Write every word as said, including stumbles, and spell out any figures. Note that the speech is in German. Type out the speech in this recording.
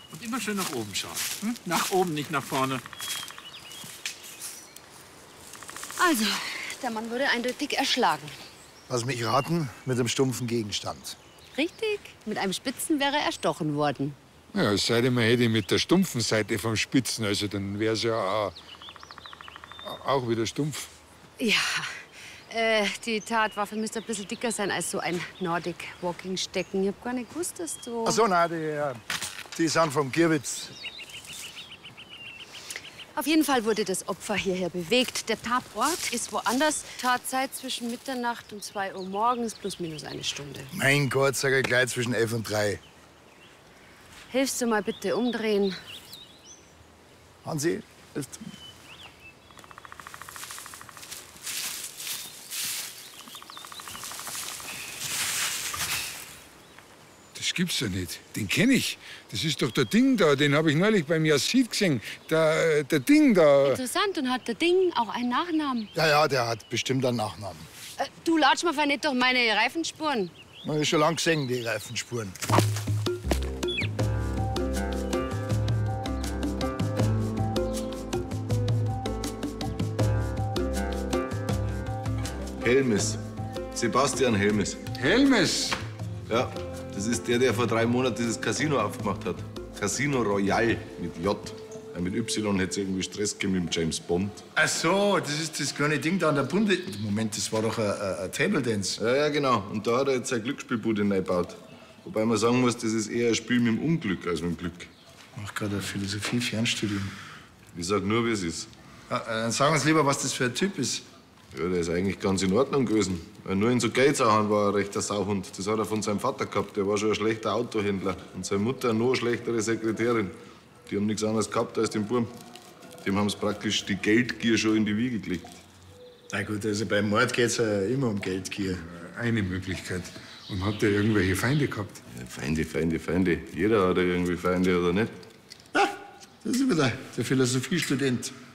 Und immer schön nach oben schauen. Hm? Nach oben, nicht nach vorne. Also, der Mann wurde eindeutig erschlagen. Lass mich raten, mit einem stumpfen Gegenstand. Richtig, mit einem Spitzen wäre er erstochen worden. Ja, es sei denn, man hätte mit der stumpfen Seite vom Spitzen, also dann wäre es ja auch, auch wieder stumpf. Ja, äh, die Tatwaffe müsste ein bisschen dicker sein als so ein Nordic-Walking-Stecken. Ich hab gar nicht gewusst, dass du... Ach so, nein, die, äh, die sind vom Gierwitz. Auf jeden Fall wurde das Opfer hierher bewegt. Der Tatort ist woanders. Tatzeit zwischen Mitternacht und zwei Uhr morgens, plus minus eine Stunde. Mein Gott, sag ich gleich zwischen elf und drei. Hilfst du mal bitte umdrehen? Hansi, hilft. Das gibt's doch nicht. Den kenne ich. Das ist doch der Ding da. Den habe ich neulich beim Yazid gesehen. Der, der Ding da. Interessant. Und hat der Ding auch einen Nachnamen? Ja, ja, der hat bestimmt einen Nachnamen. Äh, du latsch mal ver nicht durch meine Reifenspuren. Man ist schon lang gesehen, die Reifenspuren. Helmes. Sebastian Helmes. Helmes? Ja, das ist der, der vor drei Monaten dieses Casino aufgemacht hat. Casino Royale mit J. Ja, mit Y hätte es irgendwie Stress gegeben mit dem James Bond. Ach so, das ist das kleine Ding da an der Bunde... Moment, das war doch ein, ein, ein Table Dance. Ja, ja, genau. Und da hat er jetzt eine Glücksspielbude reingebaut. Wobei man sagen muss, das ist eher ein Spiel mit dem Unglück als mit dem Glück. Ich mach gerade ein Philosophie-Fernstudium. Ich sag nur, wie es ist. Ja, dann sagen uns lieber, was das für ein Typ ist. Ja, der ist eigentlich ganz in Ordnung gewesen. Weil nur in so Geldsachen war er recht ein Sauhund. Das hat er von seinem Vater gehabt. Der war schon ein schlechter Autohändler. Und seine Mutter eine noch schlechtere Sekretärin. Die haben nichts anderes gehabt als den Burm. Dem haben sie praktisch die Geldgier schon in die Wiege gelegt. Na gut, also beim Mord geht's ja immer um Geldgier. Eine Möglichkeit. Und hat der irgendwelche Feinde gehabt? Ja, Feinde, Feinde, Feinde. Jeder hat ja irgendwie Feinde, oder nicht? Ah, das ist wieder der Philosophiestudent.